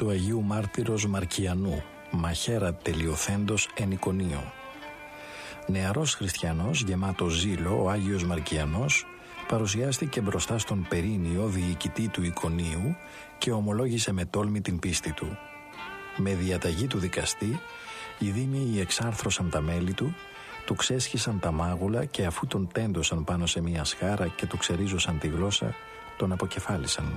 του Αγίου Μάρτυρος Μαρκιανού, μαχαίρα τελειοθέντος εν Ικονίο. Νεαρός χριστιανός, γεμάτος ζήλο, ο Άγιος Μαρκιανός παρουσιάστηκε μπροστά στον Περίνιο, διοικητή του Ικονίου, και ομολόγησε με τόλμη την πίστη του. Με διαταγή του δικαστή, οι δήμοι εξάρθρωσαν τα μέλη του, του ξέσχισαν τα μάγουλα και αφού τον τέντωσαν πάνω σε μια σχάρα και του ξερίζωσαν τη γλώσσα, τον αποκεφάλισαν.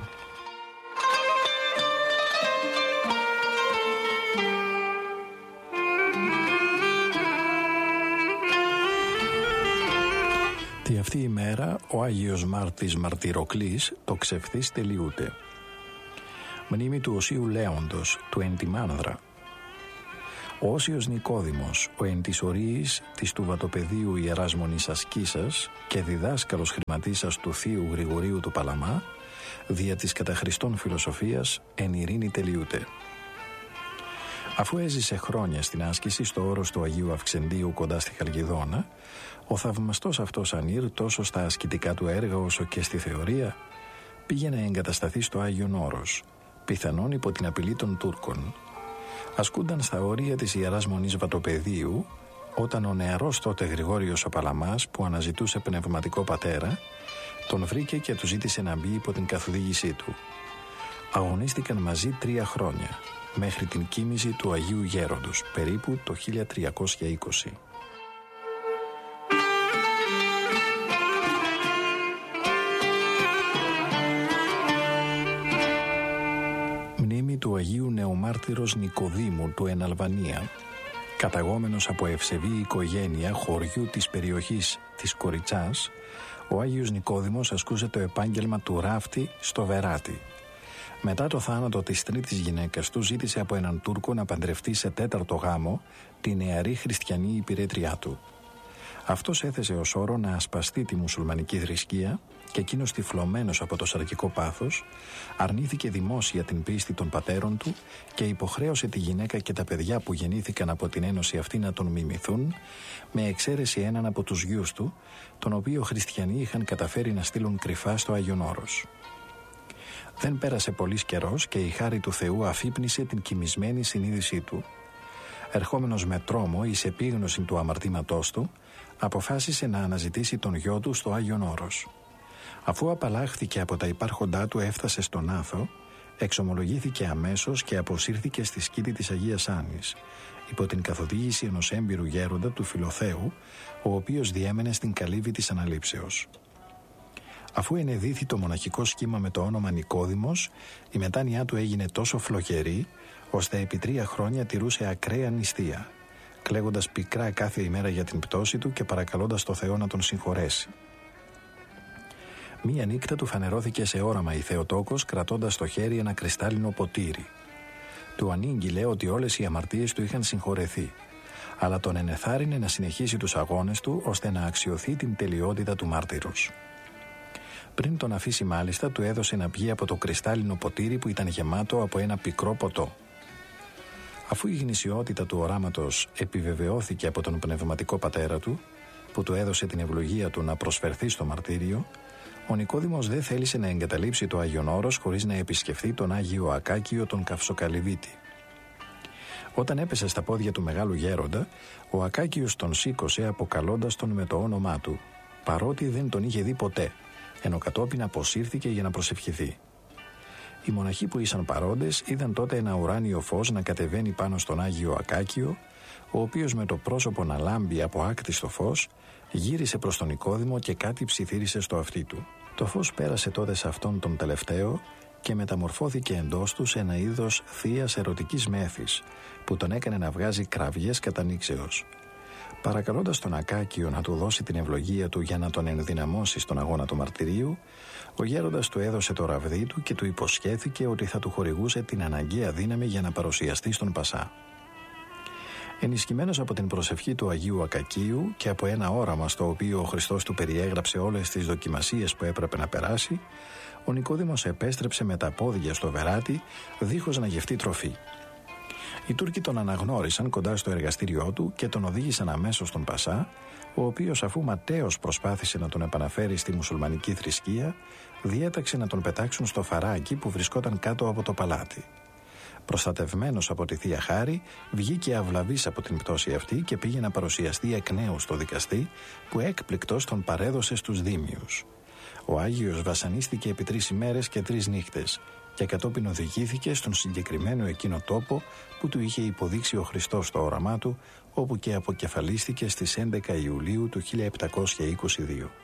Τη αυτή η μέρα ο Άγιος Μάρτης Μαρτυροκλής το ξεφθείς τελειούται. Μνήμη του Οσίου Λέοντος, του εν τη Μάνδρα. Ο Όσιος Νικόδημος, ο εν της ορίης της του Βατοπεδίου Ιεράς Μονής Ασκήσας και διδάσκαλος χρηματίσας του Θείου Γρηγορίου του Παλαμά, δια της κατά Χριστόν φιλοσοφίας εν ειρήνη τελειούται. Αφού έζησε χρόνια στην άσκηση στο όρος του Αγίου Αυξεντίου κοντά στη Χαλκιδόνα, ο θαυμαστός αυτός Ανήρ τόσο στα ασκητικά του έργα όσο και στη θεωρία πήγε να εγκατασταθεί στο Άγιον Όρος, πιθανόν υπό την απειλή των Τούρκων. Ασκούνταν στα όρια της Ιεράς Μονής Βατοπεδίου όταν ο νεαρός τότε Γρηγόριος ο Παλαμάς, που αναζητούσε πνευματικό πατέρα, τον βρήκε και του ζήτησε να μπει υπό την καθοδήγησή του. Αγωνίστηκαν μαζί 3 χρόνια, μέχρι την κοίμηση του Αγίου Γέροντος, περίπου το 1320. Μνήμη του Αγίου Νεομάρτυρος Νικοδήμου του εν Αλβανία. Καταγόμενος από ευσεβή οικογένεια χωριού της περιοχής της Κοριτσάς, ο Άγιος Νικόδημος ασκούσε το επάγγελμα του ράφτη στο Βεράτι. Μετά το θάνατο της τρίτης γυναίκας του, ζήτησε από έναν Τούρκο να παντρευτεί σε 4ο γάμο τη νεαρή χριστιανή υπηρέτριά του. Αυτός έθεσε ως όρο να ασπαστεί τη μουσουλμανική θρησκεία και εκείνος, τυφλωμένος από το σαρκικό πάθος, αρνήθηκε δημόσια την πίστη των πατέρων του και υποχρέωσε τη γυναίκα και τα παιδιά που γεννήθηκαν από την ένωση αυτή να τον μιμηθούν, με εξαίρεση έναν από τους γιους του, τον οποίο χριστιανοί είχαν καταφέρει να στείλουν κρυφά στο Άγιον Όρος. Δεν πέρασε πολύς καιρός και η χάρη του Θεού αφύπνισε την κοιμισμένη συνείδησή του. Ερχόμενος με τρόμο εις επίγνωση του αμαρτήματός του, αποφάσισε να αναζητήσει τον γιο του στο Άγιον Όρος. Αφού απαλλάχθηκε από τα υπάρχοντά του, έφτασε στον Άθο, εξομολογήθηκε αμέσως και αποσύρθηκε στη σκήτη της Αγίας Άννης, υπό την καθοδήγηση ενός έμπειρου γέροντα του Φιλοθέου, ο οποίος διέμενε στην καλύβη της Αναλήψεως. Αφού ενεδύθη το μοναχικό σχήμα με το όνομα Νικόδημος, η μετάνοιά του έγινε τόσο φλογερή, ώστε επί 3 χρόνια τηρούσε ακραία νηστεία, κλαίγοντας πικρά κάθε ημέρα για την πτώση του και παρακαλώντας το Θεό να τον συγχωρέσει. Μία νύχτα του φανερώθηκε σε όραμα η Θεοτόκος, κρατώντας στο χέρι ένα κρυστάλλινο ποτήρι. Του ανήγγειλε ότι όλες οι αμαρτίες του είχαν συγχωρεθεί, αλλά τον ενεθάρρυνε να συνεχίσει τους αγώνες του ώστε να αξιωθεί την τελειότητα του μάρτυρος. Πριν τον αφήσει μάλιστα, του έδωσε να πιει από το κρυστάλλινο ποτήρι που ήταν γεμάτο από ένα πικρό ποτό. Αφού η γνησιότητα του οράματος επιβεβαιώθηκε από τον πνευματικό πατέρα του, που του έδωσε την ευλογία του να προσφερθεί στο μαρτύριο, ο Νικόδημος δεν θέλησε να εγκαταλείψει το Άγιον Όρος χωρίς να επισκεφθεί τον Άγιο Ακάκιο τον Καυσοκαλυβίτη. Όταν έπεσε στα πόδια του μεγάλου γέροντα, ο Ακάκιος τον σήκωσε αποκαλώντας τον με το όνομά του, παρότι δεν τον είχε δει ποτέ, ενώ κατόπιν αποσύρθηκε για να προσευχηθεί. Οι μοναχοί που ήσαν παρόντες είδαν τότε ένα ουράνιο φως να κατεβαίνει πάνω στον Άγιο Ακάκιο, ο οποίος με το πρόσωπο να λάμπει από άκτιστο φως, γύρισε προς τον Νικόδημο και κάτι ψιθύρισε στο αυτί του. Το φως πέρασε τότε σε αυτόν τον τελευταίο και μεταμορφώθηκε εντός του σε ένα είδος θείας ερωτικής μέθης, που τον έκανε να βγάζει κραυγές κατά νήξεως. Παρακαλώντας τον Ακάκιο να του δώσει την ευλογία του για να τον ενδυναμώσει στον αγώνα του μαρτυρίου, ο γέροντας του έδωσε το ραβδί του και του υποσχέθηκε ότι θα του χορηγούσε την αναγκαία δύναμη για να παρουσιαστεί στον Πασά. Ενισχυμένος από την προσευχή του Αγίου Ακακίου και από ένα όραμα στο οποίο ο Χριστός του περιέγραψε όλες τις δοκιμασίες που έπρεπε να περάσει, ο Νικόδημος επέστρεψε με τα πόδια στο Βεράτι, δίχως να γευτεί τροφή. Οι Τούρκοι τον αναγνώρισαν κοντά στο εργαστήριό του και τον οδήγησαν αμέσως στον Πασά, ο οποίος, αφού ματέως προσπάθησε να τον επαναφέρει στη μουσουλμανική θρησκεία, διέταξε να τον πετάξουν στο φαράκι που βρισκόταν κάτω από το παλάτι. Προστατευμένος από τη Θεία Χάρη, βγήκε αυλαβής από την πτώση αυτή και πήγε να παρουσιαστεί εκ νέου στο δικαστή, που έκπληκτος τον παρέδωσε στους Δήμιους. Ο Άγιος βασανίστηκε επί 3 ημέρες και 3 νύχτες και κατόπιν οδηγήθηκε στον συγκεκριμένο εκείνο τόπο που του είχε υποδείξει ο Χριστός στο όραμά του, όπου και αποκεφαλίστηκε στις 11 Ιουλίου του 1722.